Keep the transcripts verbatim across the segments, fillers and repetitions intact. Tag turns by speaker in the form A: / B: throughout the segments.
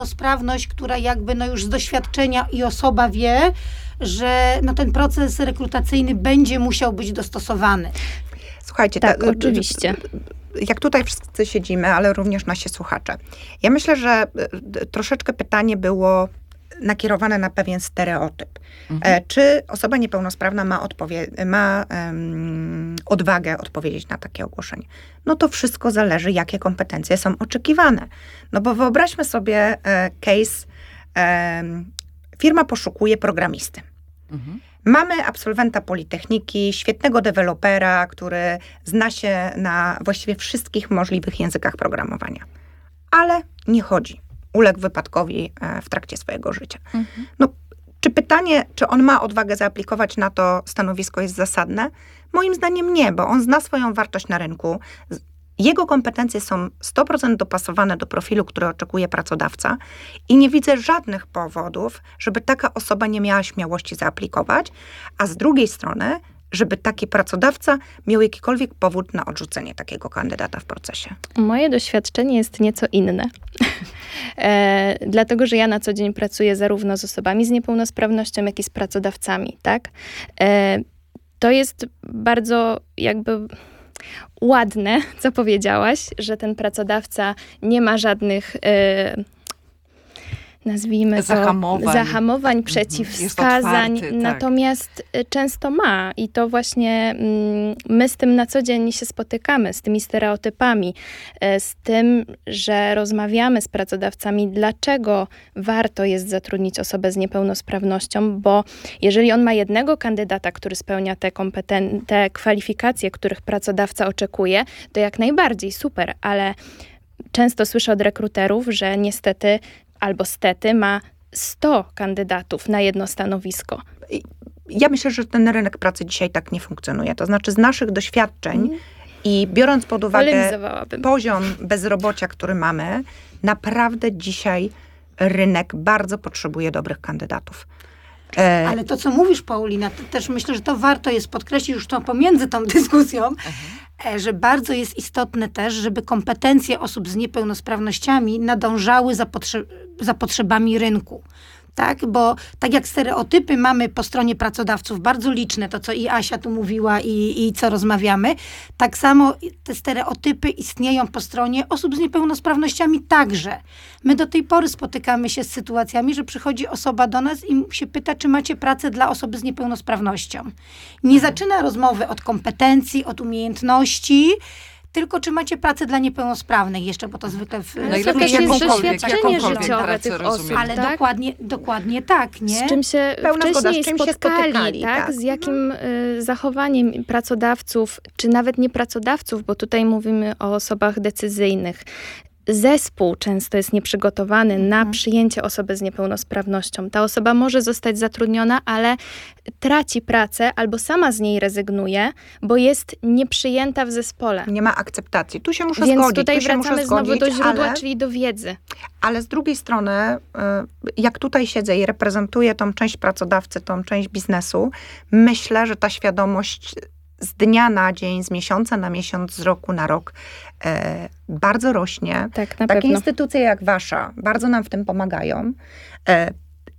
A: Sprawność, która jakby no już z doświadczenia i osoba wie, że no ten proces rekrutacyjny będzie musiał być dostosowany.
B: Słuchajcie,
C: tak,
B: ta,
C: oczywiście.
B: Jak tutaj wszyscy siedzimy, ale również nasi słuchacze. Ja myślę, że troszeczkę pytanie było nakierowane na pewien stereotyp. Mhm. Czy osoba niepełnosprawna ma, odpowie- ma um, odwagę odpowiedzieć na takie ogłoszenie? No to wszystko zależy, jakie kompetencje są oczekiwane. No bo wyobraźmy sobie e, case, e, firma poszukuje programisty. Mhm. Mamy absolwenta Politechniki, świetnego dewelopera, który zna się na właściwie wszystkich możliwych językach programowania. Ale nie chodzi. Uległ wypadkowi w trakcie swojego życia. Mhm. No, czy pytanie, czy on ma odwagę zaaplikować na to stanowisko jest zasadne? Moim zdaniem nie, bo on zna swoją wartość na rynku. Jego kompetencje są sto procent dopasowane do profilu, który oczekuje pracodawca i nie widzę żadnych powodów, żeby taka osoba nie miała śmiałości zaaplikować, a z drugiej strony, żeby taki pracodawca miał jakikolwiek powód na odrzucenie takiego kandydata w procesie.
C: Moje doświadczenie jest nieco inne. e, dlatego, że ja na co dzień pracuję zarówno z osobami z niepełnosprawnością, jak i z pracodawcami, tak? E, to jest bardzo jakby ładne, co powiedziałaś, że ten pracodawca nie ma żadnych e, nazwijmy to,
D: zahamowań,
C: zahamowań przeciwwskazań,
D: otwarty,
C: natomiast tak. często ma i to właśnie mm, my z tym na co dzień się spotykamy, z tymi stereotypami, z tym, że rozmawiamy z pracodawcami, dlaczego warto jest zatrudnić osobę z niepełnosprawnością, bo jeżeli on ma jednego kandydata, który spełnia te, kompeten- te kwalifikacje, których pracodawca oczekuje, to jak najbardziej super, ale często słyszę od rekruterów, że niestety albo stety ma sto kandydatów na jedno stanowisko.
B: Ja myślę, że ten rynek pracy dzisiaj tak nie funkcjonuje. To znaczy z naszych doświadczeń mm. i biorąc pod uwagę poziom bezrobocia, który mamy, naprawdę dzisiaj rynek bardzo potrzebuje dobrych kandydatów.
A: E... Ale to, co mówisz, Paulina, to też myślę, że to warto jest podkreślić już to pomiędzy tą dyskusją, mhm. że bardzo jest istotne też, żeby kompetencje osób z niepełnosprawnościami nadążały za, potrze- za potrzebami rynku. Tak, bo tak jak stereotypy mamy po stronie pracodawców bardzo liczne, to co i Asia tu mówiła i, i co rozmawiamy, tak samo te stereotypy istnieją po stronie osób z niepełnosprawnościami także. My do tej pory spotykamy się z sytuacjami, że przychodzi osoba do nas i się pyta, czy macie pracę dla osoby z niepełnosprawnością. Nie zaczyna rozmowy od kompetencji, od umiejętności, tylko czy macie pracę dla niepełnosprawnych jeszcze, bo to zwykle w...
C: Ale to też jest doświadczenie życiowe tych osób,
A: ale
C: tak?
A: dokładnie, dokładnie tak, nie?
C: Z czym się
B: Pełna
C: wcześniej
B: zgoda, z czym
C: spotkali,
B: się spotykali,
C: tak?
B: tak?
C: Z jakim y, zachowaniem pracodawców, czy nawet nie pracodawców, bo tutaj mówimy o osobach decyzyjnych. Zespół często jest nieprzygotowany mhm. na przyjęcie osoby z niepełnosprawnością. Ta osoba może zostać zatrudniona, ale traci pracę albo sama z niej rezygnuje, bo jest nieprzyjęta w zespole.
B: Nie ma akceptacji. Tu się muszę
C: Więc
B: zgodzić.
C: Więc tutaj
B: tu się
C: wracamy
B: muszę
C: znowu
B: zgodzić,
C: do źródła,
B: ale,
C: czyli do wiedzy.
B: Ale z drugiej strony, jak tutaj siedzę i reprezentuję tą część pracodawcy, tą część biznesu, myślę, że ta świadomość z dnia na dzień, z miesiąca na miesiąc, z roku na rok e, bardzo rośnie.
C: Tak, na
B: Takie
C: pewno.
B: instytucje jak wasza bardzo nam w tym pomagają. E,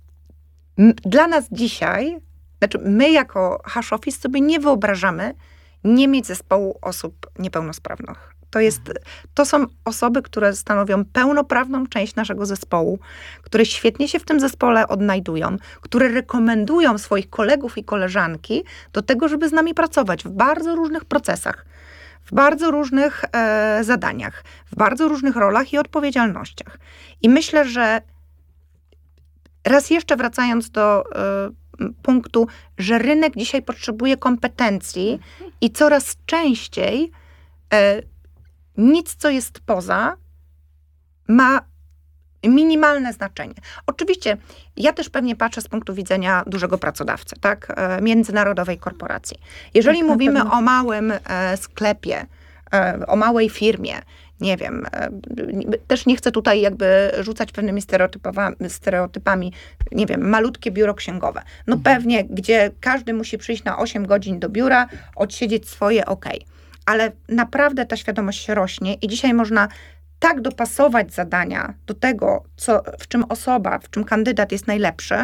B: m, dla nas dzisiaj, znaczy my jako Hash Office sobie nie wyobrażamy nie mieć zespołu osób niepełnosprawnych. To, jest, to są osoby, które stanowią pełnoprawną część naszego zespołu, które świetnie się w tym zespole odnajdują, które rekomendują swoich kolegów i koleżanki do tego, żeby z nami pracować w bardzo różnych procesach, w bardzo różnych e, zadaniach, w bardzo różnych rolach i odpowiedzialnościach. I myślę, że raz jeszcze wracając do e, punktu, że rynek dzisiaj potrzebuje kompetencji i coraz częściej e, nic, co jest poza, ma minimalne znaczenie. Oczywiście, ja też pewnie patrzę z punktu widzenia dużego pracodawcy, tak? E, międzynarodowej korporacji. Jeżeli tak, mówimy o małym e, sklepie, e, o małej firmie, nie wiem, e, też nie chcę tutaj jakby rzucać pewnymi stereotypami, nie wiem, malutkie biuro księgowe. No mhm. pewnie, gdzie każdy musi przyjść na osiem godzin do biura, odsiedzieć swoje, okej. Okay. Ale naprawdę ta świadomość rośnie i dzisiaj można tak dopasować zadania do tego, co, w czym osoba, w czym kandydat jest najlepszy,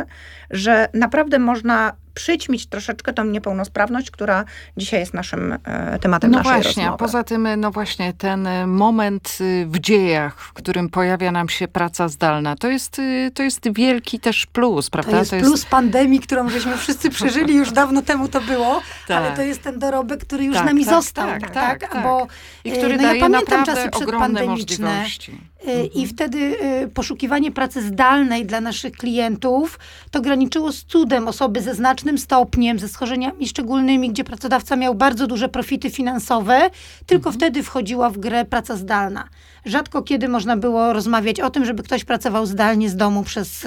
B: że naprawdę można przyćmić troszeczkę tą niepełnosprawność, która dzisiaj jest naszym e, tematem
D: no
B: naszej
D: właśnie,
B: rozmowy.
D: No właśnie, poza tym, no właśnie ten moment w dziejach, w którym pojawia nam się praca zdalna, to jest, to jest wielki też plus, prawda?
A: To jest, to jest plus pandemii, którą żeśmy wszyscy przeżyli, już dawno temu to było, tak. ale to jest ten dorobek, który już
D: tak,
A: z nami
D: tak,
A: został.
D: Tak,
A: tak,
D: tak,
A: tak.
D: tak.
A: Bo,
D: I który
A: no,
D: daje
A: ja pamiętam czasy
D: naprawdę ogromne
A: przedpandemiczne.
D: możliwości.
A: Mhm. I wtedy poszukiwanie pracy zdalnej dla naszych klientów to graniczyło z cudem osoby ze znacznym stopniem, ze schorzeniami szczególnymi, gdzie pracodawca miał bardzo duże profity finansowe, tylko mhm. wtedy wchodziła w grę praca zdalna. Rzadko kiedy można było rozmawiać o tym, żeby ktoś pracował zdalnie z domu przez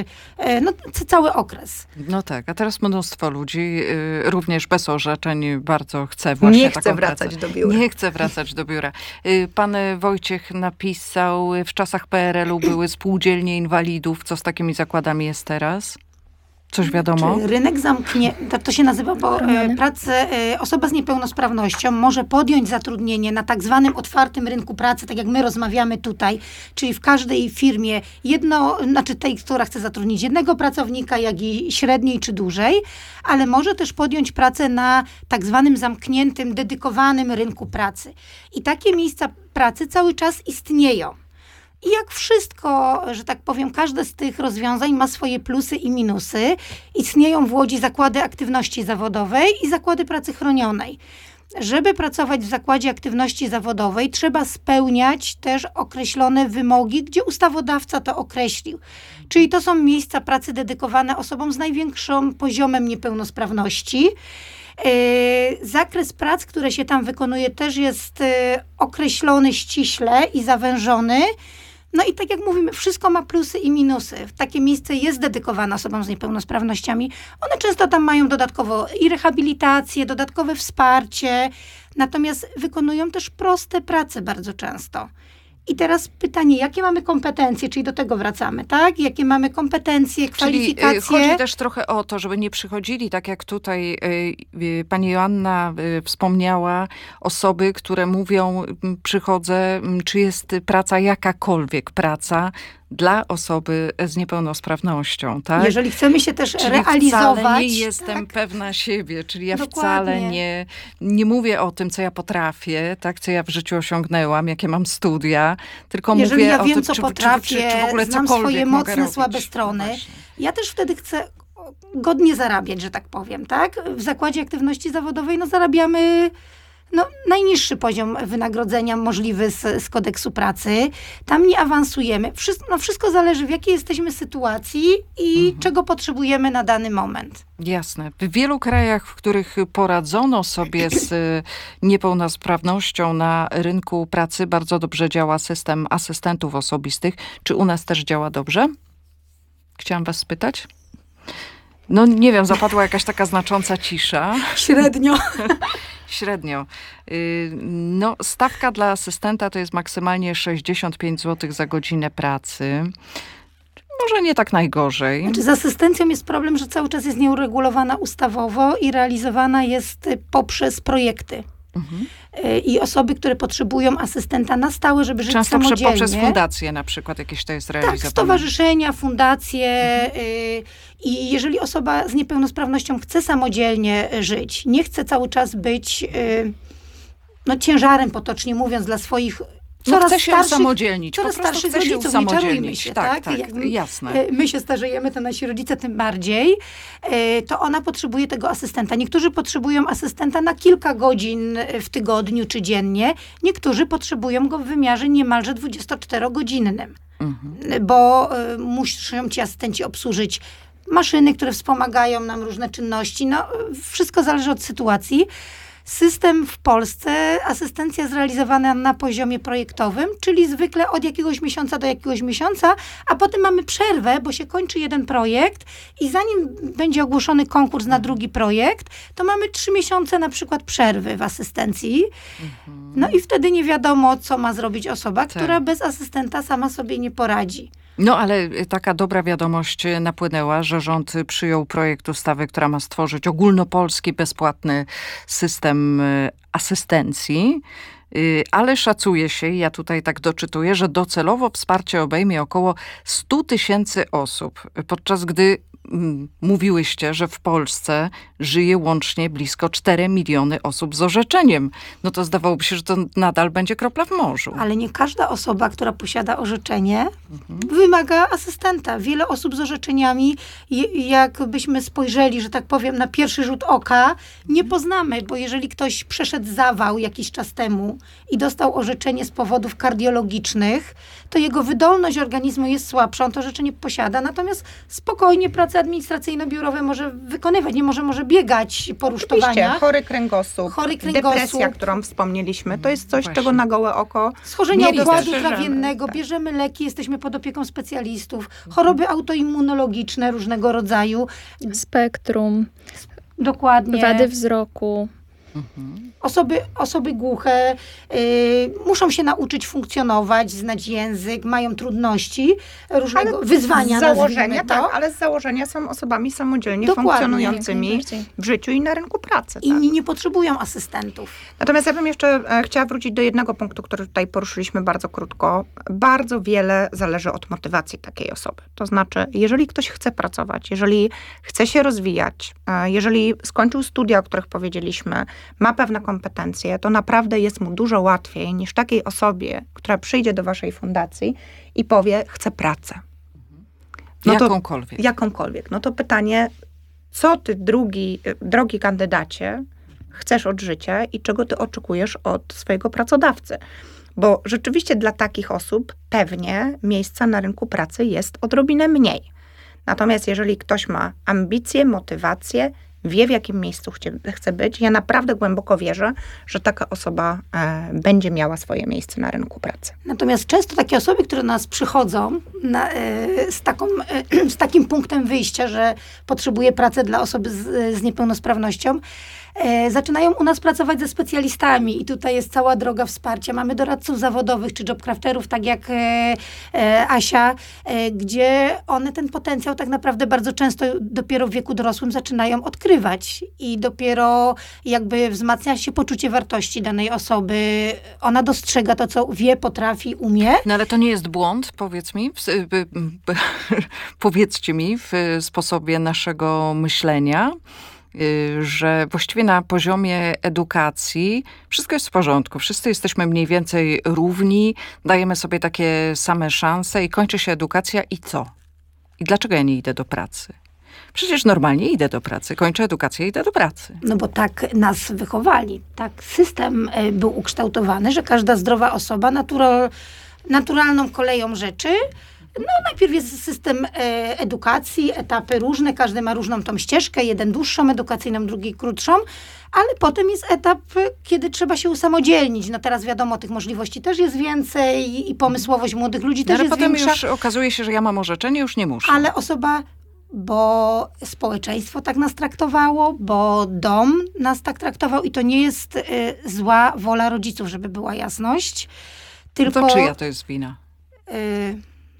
A: no, cały okres.
D: No tak, a teraz mnóstwo ludzi, również bez orzeczeń, bardzo chce właśnie
B: Nie
D: taką
B: chce wracać
D: pracę.
B: do biura.
D: Nie chce wracać do biura. Pan Wojciech napisał, w czasach P R L u były spółdzielnie inwalidów. Co z takimi zakładami jest teraz? Coś wiadomo?
A: Czy rynek zamknięty, to się nazywa, bo e, pracę, e, osoba z niepełnosprawnością może podjąć zatrudnienie na tak zwanym otwartym rynku pracy, tak jak my rozmawiamy tutaj, czyli w każdej firmie jedno, znaczy tej, która chce zatrudnić jednego pracownika, jak i średniej czy dłużej, ale może też podjąć pracę na tak zwanym zamkniętym, dedykowanym rynku pracy. I takie miejsca pracy cały czas istnieją. I jak wszystko, że tak powiem, każde z tych rozwiązań ma swoje plusy i minusy. Istnieją w Łodzi zakłady aktywności zawodowej i zakłady pracy chronionej. Żeby pracować w zakładzie aktywności zawodowej, trzeba spełniać też określone wymogi, gdzie ustawodawca to określił. Czyli to są miejsca pracy dedykowane osobom z największym poziomem niepełnosprawności. Yy, zakres prac, które się tam wykonuje, też jest yy, określony ściśle i zawężony. No i tak jak mówimy, wszystko ma plusy i minusy. Takie miejsce jest dedykowane osobom z niepełnosprawnościami. One często tam mają dodatkowo i rehabilitację, dodatkowe wsparcie, natomiast wykonują też proste prace bardzo często. I teraz pytanie, jakie mamy kompetencje, czyli do tego wracamy, tak? Jakie mamy kompetencje, kwalifikacje?
D: Czyli chodzi też trochę o to, żeby nie przychodzili, tak jak tutaj y, y, pani Joanna y, wspomniała, osoby, które mówią, y, przychodzę, y, czy jest praca jakakolwiek praca dla osoby z niepełnosprawnością, tak?
A: Jeżeli chcemy się też
D: czyli
A: realizować.
D: Wcale nie jestem
A: tak?
D: pewna siebie, czyli ja
A: Dokładnie.
D: wcale nie, nie mówię o tym, co ja potrafię, tak, co ja w życiu osiągnęłam, jakie mam studia, tylko
A: Jeżeli
D: mówię
A: ja wiem,
D: o tym,
A: co
D: czy,
A: potrafię,
D: czy, czy, czy w ogóle
A: znam
D: cokolwiek
A: swoje
D: mogę
A: mocne,
D: robić.
A: słabe strony.
D: No
A: ja też wtedy chcę godnie zarabiać, że tak powiem, tak? W zakładzie aktywności zawodowej no zarabiamy no, najniższy poziom wynagrodzenia możliwy z, z kodeksu pracy. Tam nie awansujemy. Wszystko, no wszystko zależy, w jakiej jesteśmy sytuacji i mhm. czego potrzebujemy na dany moment.
D: Jasne. W wielu krajach, w których poradzono sobie z niepełnosprawnością na rynku pracy, bardzo dobrze działa system asystentów osobistych. Czy u nas też działa dobrze? Chciałam was spytać. No nie wiem, zapadła jakaś taka znacząca cisza.
A: Średnio.
D: Średnio. No, stawka dla asystenta to jest maksymalnie sześćdziesiąt pięć złotych za godzinę pracy. Może nie tak najgorzej.
A: Znaczy, z asystencją jest problem, że cały czas jest nieuregulowana ustawowo i realizowana jest poprzez projekty. Mhm. I osoby, które potrzebują asystenta na stałe, żeby żyć
D: Często
A: samodzielnie.
D: poprzez fundacje na przykład jakieś to jest realizowane.
A: Tak, stowarzyszenia, fundacje. Mhm. Y, I jeżeli osoba z niepełnosprawnością chce samodzielnie żyć, nie chce cały czas być y, no, ciężarem, potocznie mówiąc, dla swoich
D: no chce się usamodzielnić.
A: Coraz
D: po prostu
A: starszych
D: chce się
A: rodziców, nie czarujmy
D: usamodzielnić.
A: się,
D: tak,
A: tak?
D: tak,
A: Jak
D: jasne.
A: my się starzejemy, to nasi rodzice tym bardziej. To ona potrzebuje tego asystenta. Niektórzy potrzebują asystenta na kilka godzin w tygodniu czy dziennie. Niektórzy potrzebują go w wymiarze niemalże dwudziestoczterogodzinnym. Mhm. Bo muszą ci asystenci obsłużyć maszyny, które wspomagają nam różne czynności. No, wszystko zależy od sytuacji. System w Polsce, asystencja zrealizowana na poziomie projektowym, czyli zwykle od jakiegoś miesiąca do jakiegoś miesiąca, a potem mamy przerwę, bo się kończy jeden projekt i zanim będzie ogłoszony konkurs na drugi projekt, to mamy trzy miesiące na przykład przerwy w asystencji. Mhm. No i wtedy nie wiadomo, co ma zrobić osoba, tak. która bez asystenta sama sobie nie poradzi.
D: No ale taka dobra wiadomość napłynęła, że rząd przyjął projekt ustawy, która ma stworzyć ogólnopolski, bezpłatny system asystencji. ale szacuje się, ja tutaj tak doczytuję, że docelowo wsparcie obejmie około sto tysięcy osób, podczas gdy m, mówiłyście, że w Polsce żyje łącznie blisko cztery miliony osób z orzeczeniem. No to zdawałoby się, że to nadal będzie kropla w morzu.
A: Ale nie każda osoba, która posiada orzeczenie, mhm. wymaga asystenta. Wiele osób z orzeczeniami, jakbyśmy spojrzeli, że tak powiem, na pierwszy rzut oka, nie poznamy, bo jeżeli ktoś przeszedł zawał jakiś czas temu i dostał orzeczenie z powodów kardiologicznych, to jego wydolność organizmu jest słabsza, on to orzeczenie posiada, natomiast spokojnie prace administracyjno-biurowe może wykonywać, nie może, może biegać po rusztowaniach.
B: Oczywiście, chory kręgosłup,
A: chory kręgosłup,
B: depresja, którą wspomnieliśmy, to jest coś,
D: Właśnie.
B: czego na gołe oko
A: schorzenia
B: nie
A: układu
B: dostrzeżemy.
A: trawiennego,
B: Tak.
A: bierzemy leki, jesteśmy pod opieką specjalistów, choroby autoimmunologiczne różnego rodzaju.
C: Spektrum,
A: Dokładnie.
C: wady wzroku.
D: Mhm.
A: Osoby, osoby głuche y, muszą się nauczyć funkcjonować, znać język, mają trudności, różnego
B: Ale
A: wyzwania,
B: z założenia,
A: nazwijmy to.
B: tak, ale z założenia są osobami samodzielnie
A: Dokładnie.
B: funkcjonującymi
C: Najbardziej.
B: w życiu i na rynku pracy. Tak.
A: Inni nie potrzebują asystentów.
B: Natomiast ja bym jeszcze e, chciała wrócić do jednego punktu, który tutaj poruszyliśmy bardzo krótko. Bardzo wiele zależy od motywacji takiej osoby. To znaczy, jeżeli ktoś chce pracować, jeżeli chce się rozwijać, e, jeżeli skończył studia, o których powiedzieliśmy, ma pewne kompetencje, to naprawdę jest mu dużo łatwiej niż takiej osobie, która przyjdzie do waszej fundacji i powie, chcę pracę. No
D: Jakąkolwiek.
B: To, jakąkolwiek. No to pytanie, co ty, drugi, drogi kandydacie, chcesz od życia i czego ty oczekujesz od swojego pracodawcy? Bo rzeczywiście dla takich osób pewnie miejsca na rynku pracy jest odrobinę mniej. Natomiast jeżeli ktoś ma ambicje, motywacje, wie w jakim miejscu chcie, chce być, ja naprawdę głęboko wierzę, że taka osoba e, będzie miała swoje miejsce na rynku pracy.
A: Natomiast często takie osoby, które do nas przychodzą na, y, z, taką, y, z takim punktem wyjścia, że potrzebuje pracy dla osoby z, z niepełnosprawnością, e, zaczynają u nas pracować ze specjalistami i tutaj jest cała droga wsparcia. Mamy doradców zawodowych czy jobcrafterów, tak jak e, e, Asia, e, gdzie one ten potencjał tak naprawdę bardzo często dopiero w wieku dorosłym zaczynają odkrywać i dopiero jakby wzmacnia się poczucie wartości danej osoby. Ona dostrzega to, co wie, potrafi, umie.
D: No ale to nie jest błąd, powiedz mi, w, b, b, powiedzcie mi w sposobie naszego myślenia, że właściwie na poziomie edukacji wszystko jest w porządku. Wszyscy jesteśmy mniej więcej równi, dajemy sobie takie same szanse i kończy się edukacja i co? I dlaczego ja nie idę do pracy? Przecież normalnie idę do pracy, kończę edukację i idę do pracy.
A: No bo tak nas wychowali. Tak system był ukształtowany, że każda zdrowa osoba natura, naturalną koleją rzeczy. No najpierw jest system e, edukacji, etapy różne, każdy ma różną tą ścieżkę, jeden dłuższą edukacyjną, drugi krótszą, ale potem jest etap, kiedy trzeba się usamodzielnić. No teraz wiadomo, tych możliwości też jest więcej i pomysłowość młodych ludzi też
D: no, ale
A: jest
D: potem
A: większa.
D: już okazuje się, że ja mam orzeczenie, już nie muszę.
A: Ale osoba, bo społeczeństwo tak nas traktowało, bo dom nas tak traktował i to nie jest y, zła wola rodziców, żeby była jasność. Tylko,
D: no to czyja to jest wina?
A: Y,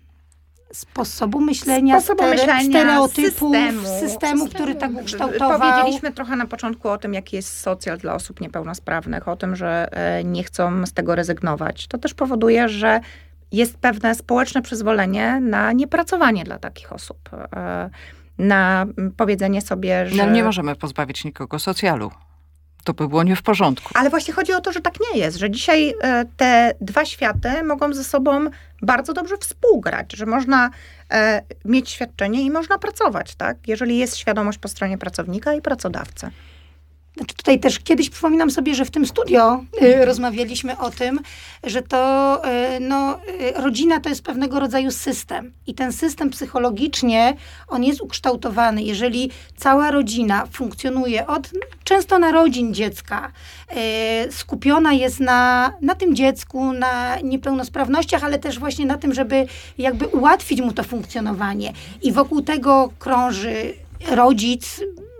A: sposobu myślenia,
B: Sposobu
A: stere,
B: myślenia,
A: stereotypów, systemu,
B: systemu,
A: który tak ukształtował.
B: Powiedzieliśmy trochę na początku o tym, jaki jest socjal dla osób niepełnosprawnych, o tym, że e, nie chcą z tego rezygnować. To też powoduje, że jest pewne społeczne przyzwolenie na niepracowanie dla takich osób. E, na powiedzenie sobie, że...
D: No, ale nie możemy pozbawić nikogo socjalu. To by było nie w porządku.
B: Ale właśnie chodzi o to, że tak nie jest, że dzisiaj e, te dwa światy mogą ze sobą bardzo dobrze współgrać, że można e, mieć świadczenie i można pracować, tak? Jeżeli jest świadomość po stronie pracownika i pracodawcy.
A: Znaczy tutaj też kiedyś przypominam sobie, że w tym studio y, rozmawialiśmy o tym, że to y, no, y, rodzina to jest pewnego rodzaju system. I ten system psychologicznie, on jest ukształtowany. Jeżeli cała rodzina funkcjonuje od często narodzin dziecka, y, skupiona jest na, na tym dziecku, na niepełnosprawnościach, ale też właśnie na tym, żeby jakby ułatwić mu to funkcjonowanie. I wokół tego krąży rodzic,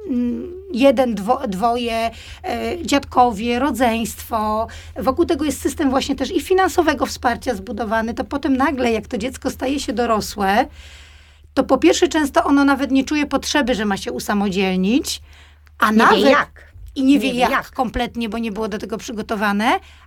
A: jeden, dwo, dwoje, e, dziadkowie, rodzeństwo. Wokół tego jest system właśnie też i finansowego wsparcia zbudowany. To potem nagle, jak to dziecko staje się dorosłe, to po pierwsze często ono nawet nie czuje potrzeby, że ma się usamodzielnić, a
B: Nie
A: nawet...
B: wie jak.
A: I nie wie,
B: Nie wie
A: jak,
B: jak
A: kompletnie, bo nie było do tego przygotowane,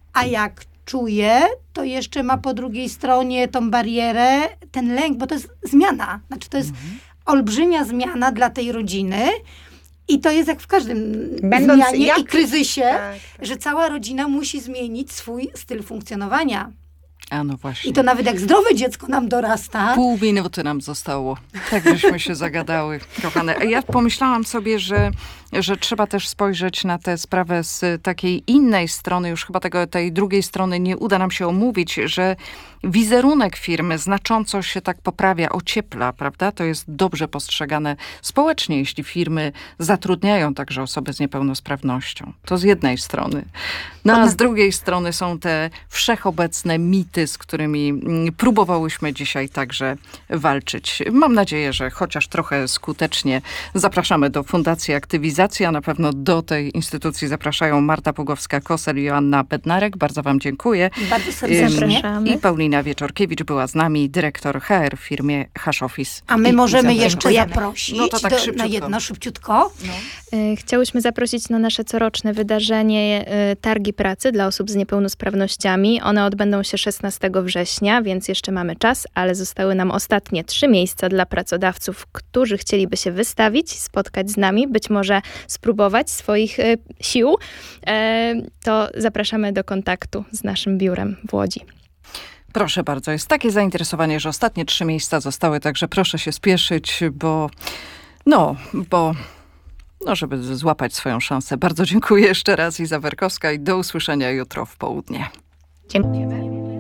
A: a jak czuje, to jeszcze ma po drugiej stronie tą barierę, ten lęk, bo to jest zmiana. Znaczy to jest mhm. olbrzymia zmiana dla tej rodziny. I to jest jak w każdym Będąc zmianie jak... i kryzysie, tak, tak. że cała rodzina musi zmienić swój styl funkcjonowania.
D: A no właśnie.
A: I to nawet jak zdrowe dziecko nam dorasta.
D: Pół minuty nam zostało. Tak żeśmy się zagadały, kochane. Ja pomyślałam sobie, że, że trzeba też spojrzeć na tę sprawę z takiej innej strony. Już chyba tego, tej drugiej strony nie uda nam się omówić, że wizerunek firmy znacząco się tak poprawia, ociepla, prawda? To jest dobrze postrzegane społecznie, jeśli firmy zatrudniają także osoby z niepełnosprawnością. To z jednej strony. No a z drugiej strony są te wszechobecne mity, z którymi próbowałyśmy dzisiaj także walczyć. Mam nadzieję, że chociaż trochę skutecznie zapraszamy do Fundacji Aktywizacji, a na pewno do tej instytucji zapraszają Marta Pługowska-Kosel i Joanna Bednarek. Bardzo wam dziękuję.
A: Bardzo serdecznie.
C: Zapraszamy.
D: I Paulina Wieczorkiewicz była z nami, dyrektor H R w firmie Hashoffice.
A: A my
D: I,
A: możemy
D: i
A: jeszcze zaprosić
D: no to tak
A: do,
D: szybciutko.
A: na jedno szybciutko.
D: No.
C: Chciałyśmy zaprosić na nasze coroczne wydarzenie Targi Pracy dla osób z niepełnosprawnościami. One odbędą się szesnastego września, więc jeszcze mamy czas, ale zostały nam ostatnie trzy miejsca dla pracodawców, którzy chcieliby się wystawić, spotkać z nami, być może spróbować swoich y, sił. E, to zapraszamy do kontaktu z naszym biurem w Łodzi.
D: Proszę bardzo, jest takie zainteresowanie, że ostatnie trzy miejsca zostały, także proszę się spieszyć, bo no, bo no, żeby złapać swoją szansę. Bardzo dziękuję jeszcze raz, Iza Werkowska, i do usłyszenia jutro w południe.
C: Dziękujemy.